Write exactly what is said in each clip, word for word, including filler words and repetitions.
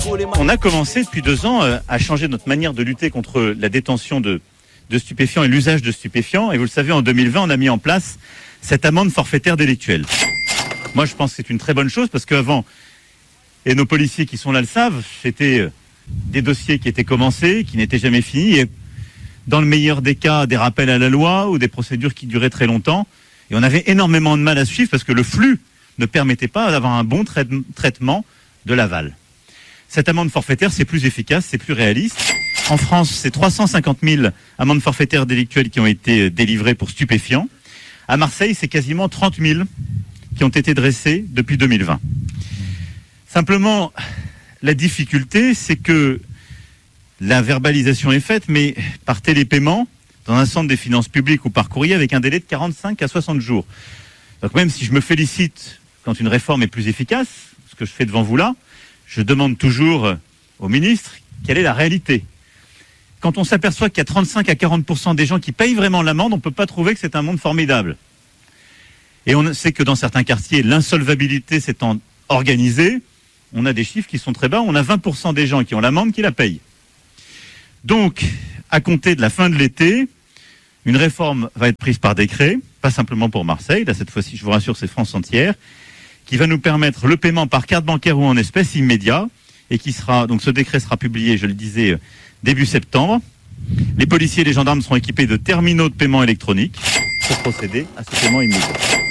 On a commencé depuis deux ans à changer notre manière de lutter contre la détention de, de stupéfiants et l'usage de stupéfiants. Et vous le savez, en deux mille vingt, on a mis en place cette amende forfaitaire délictuelle. Moi, je pense que c'est une très bonne chose parce qu'avant, et nos policiers qui sont là le savent, c'était des dossiers qui étaient commencés, qui n'étaient jamais finis. Et dans le meilleur des cas, des rappels à la loi ou des procédures qui duraient très longtemps. Et on avait énormément de mal à suivre parce que le flux ne permettait pas d'avoir un bon trai- traitement de l'aval. Cette amende forfaitaire, c'est plus efficace, c'est plus réaliste. En France, c'est trois cent cinquante mille amendes forfaitaires délictuelles qui ont été délivrées pour stupéfiants. À Marseille, c'est quasiment trente mille qui ont été dressées depuis deux mille vingt. Simplement, la difficulté, c'est que la verbalisation est faite, mais par télépaiement, dans un centre des finances publiques ou par courrier, avec un délai de quarante-cinq à soixante jours. Donc même si je me félicite quand une réforme est plus efficace, ce que je fais devant vous là, je demande toujours au ministre quelle est la réalité. Quand on s'aperçoit qu'il y a trente-cinq à quarante pour cent des gens qui payent vraiment l'amende, on ne peut pas trouver que c'est un monde formidable. Et on sait que dans certains quartiers, l'insolvabilité s'étant organisée, on a des chiffres qui sont très bas. On a vingt pour cent des gens qui ont l'amende qui la payent. Donc, à compter de la fin de l'été, une réforme va être prise par décret, pas simplement pour Marseille, là cette fois-ci, je vous rassure, c'est France entière, qui va nous permettre le paiement par carte bancaire ou en espèces immédiat, et qui sera, donc ce décret sera publié, je le disais, début septembre. Les policiers et les gendarmes seront équipés de terminaux de paiement électronique pour procéder à ce paiement immédiat.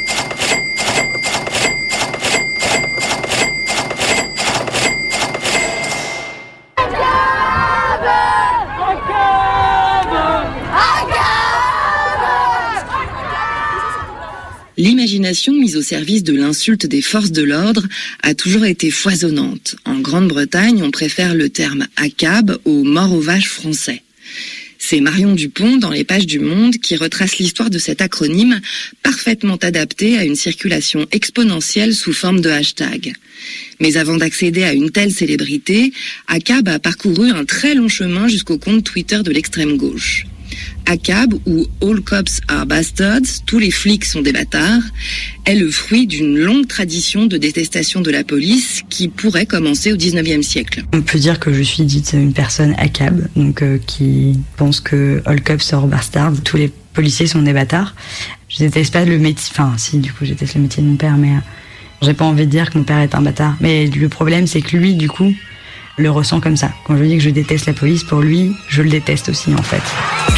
L'imagination mise au service de l'insulte des forces de l'ordre a toujours été foisonnante. En Grande-Bretagne, on préfère le terme A C A B au mort aux vaches français. C'est Marion Dupont, dans les pages du Monde, qui retrace l'histoire de cet acronyme, parfaitement adapté à une circulation exponentielle sous forme de hashtag. Mais avant d'accéder à une telle célébrité, A C A B a parcouru un très long chemin jusqu'au compte Twitter de l'extrême gauche. A C A B, ou All Cops Are Bastards, tous les flics sont des bâtards, est le fruit d'une longue tradition de détestation de la police qui pourrait commencer au dix-neuvième siècle. On peut dire que je suis dite une personne A C A B, donc euh, qui pense que All Cops Are Bastards, tous les policiers sont des bâtards. Je déteste pas le métier, enfin si, du coup je déteste le métier de mon père, mais euh, j'ai pas envie de dire que mon père est un bâtard. Mais le problème c'est que lui, du coup, le ressent comme ça. Quand je dis que je déteste la police, pour lui, je le déteste aussi en fait.